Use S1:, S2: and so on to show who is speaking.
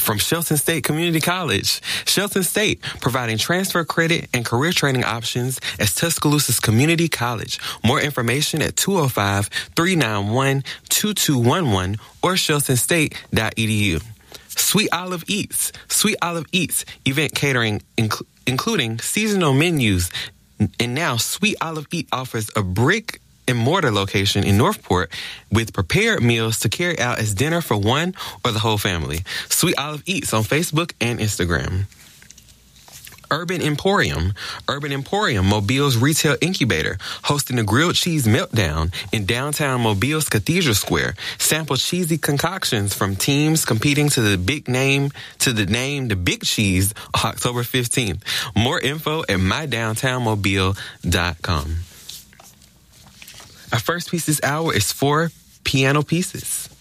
S1: from Shelton State Community College. Shelton State, providing transfer credit and career training options as Tuscaloosa's community college. More information at 205-391-2211 or sheltonstate.edu. Sweet Olive Eats. Sweet Olive Eats, event catering, including seasonal menus. And now Sweet Olive Eat offers a brick and mortar location in Northport with prepared meals to carry out as dinner for one or the whole family. Sweet Olive Eats on Facebook and Instagram. Urban Emporium. Urban Emporium, Mobile's retail incubator, hosting a grilled cheese meltdown in downtown Mobile's Cathedral Square. Sample cheesy concoctions from teams competing to the name the Big Cheese, October 15th. More info at mydowntownmobile.com. Our first piece this hour is 4 piano pieces.